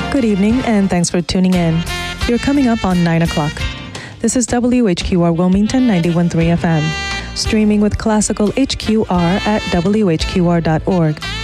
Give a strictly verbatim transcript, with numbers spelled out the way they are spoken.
Good evening, and thanks for tuning in. You're coming up on nine o'clock. This is W H Q R Wilmington ninety-one point three F M, streaming with classical H Q R at W H Q R dot org.